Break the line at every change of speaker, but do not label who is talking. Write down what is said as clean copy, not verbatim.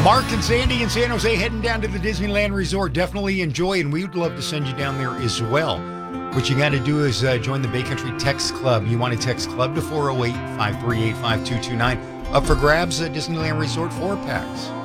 Mark and Sandy in San Jose heading down to the Disneyland Resort. Definitely enjoy, and we would love to send you down there as well. What you got to do is join the Bay Country Text Club. You want to text club to 408-538-5229. Up for grabs at Disneyland Resort 4-packs.